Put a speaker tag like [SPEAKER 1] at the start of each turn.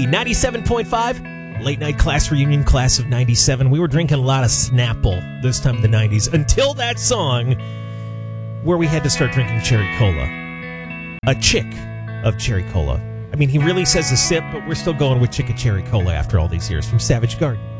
[SPEAKER 1] 97.5, late night class reunion, class of 97. We were drinking a lot of Snapple this time in the 90s until that song where we had to start drinking cherry cola. A chick of cherry cola. I mean, he really says a sip, but we're still going with chick of cherry cola after all these years from Savage Garden.